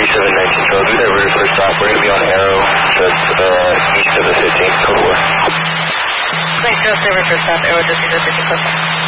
3719, so do that very first stop. We're going to be on Arrow, just east of the 15th, code west. Thanks, just every first stop, Arrow, just east of the 15th, code west.